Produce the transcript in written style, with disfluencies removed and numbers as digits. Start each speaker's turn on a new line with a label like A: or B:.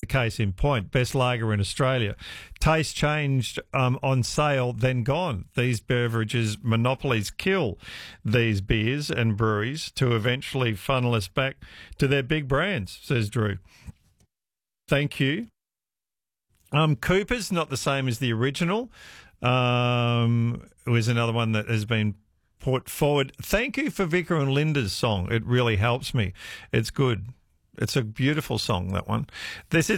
A: case in point. Best lager in Australia. Taste changed on sale, then gone. These beverages monopolies kill these beers and breweries to eventually funnel us back to their big brands, says Drew. Thank you. Cooper's not the same as the original. It was another one that has been put forward. Thank you for Vicar and Linda's song. It really helps me. It's good. It's a beautiful song, that one. This is